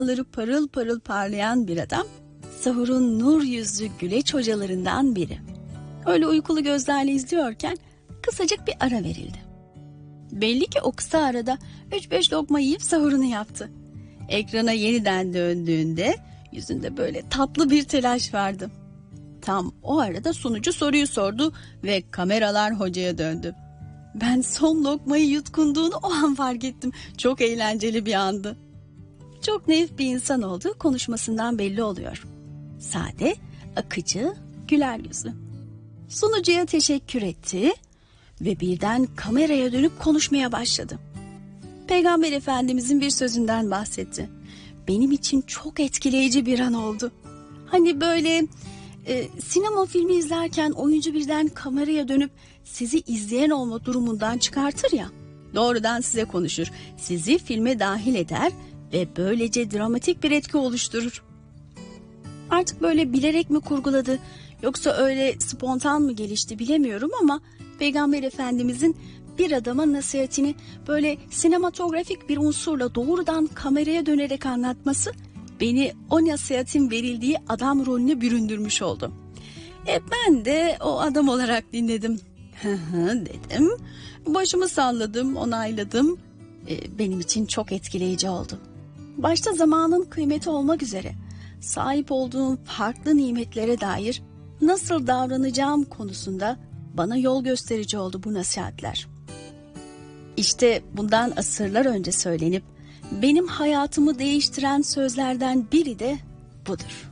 parıl parıl parlayan bir adam, sahurun nur yüzlü güleç hocalarından biri. Öyle uykulu gözlerle izliyorken kısacık bir ara verildi. Belli ki o kısa arada 3-5 lokma yiyip sahurunu yaptı. Ekrana yeniden döndüğünde yüzünde böyle tatlı bir telaş vardı. Tam o arada sunucu soruyu sordu ve kameralar hocaya döndü. Ben son lokmayı yutkunduğunu o an fark ettim. Çok eğlenceli bir andı. Çok naif bir insan olduğu konuşmasından belli oluyor. Sade, akıcı, güler yüzlü. Sunucuya teşekkür etti ve birden kameraya dönüp konuşmaya başladı. Peygamber Efendimizin bir sözünden bahsetti. Benim için çok etkileyici bir an oldu. Hani böyle sinema filmi izlerken oyuncu birden kameraya dönüp sizi izleyen olma durumundan çıkartır ya. Doğrudan size konuşur, sizi filme dahil eder ve böylece dramatik bir etki oluşturur. Artık böyle bilerek mi kurguladı yoksa öyle spontan mı gelişti bilemiyorum ama Peygamber Efendimizin bir adama nasihatini böyle sinematografik bir unsurla doğrudan kameraya dönerek anlatması beni o nasihatin verildiği adam rolüne büründürmüş oldu. Ben de o adam olarak dinledim. Dedim. Başımı salladım, onayladım. Benim için çok etkileyici oldu. Başta zamanın kıymeti olmak üzere sahip olduğum farklı nimetlere dair nasıl davranacağım konusunda bana yol gösterici oldu bu nasihatler. İşte bundan asırlar önce söylenip benim hayatımı değiştiren sözlerden biri de budur.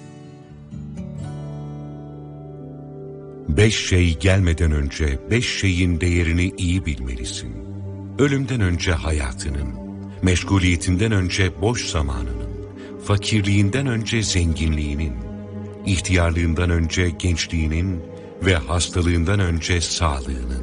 5 şey gelmeden önce 5 şeyin değerini iyi bilmelisin. Ölümden önce hayatının, meşguliyetinden önce boş zamanının, fakirliğinden önce zenginliğinin, ihtiyarlığından önce gençliğinin ve hastalığından önce sağlığının.